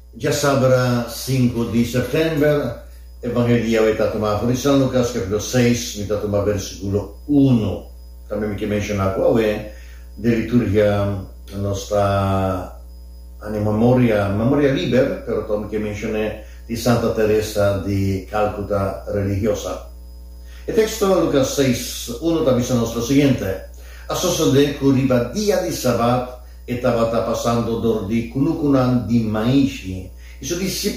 Ya sabrá 5 de septiembre, Evangelio está tomado por San Lucas, capítulo 6, está tomado versículo 1. También me menciona qua de liturgia nostra memoria liber, pero también que mencioné di Santa Teresa di Calcuta religiosa. El texto de Lucas 6, 1 también es nuestro siguiente. A suceder que arriba día de Sabbat estaba pasando por di cunucunan di Maishi, y su discípulo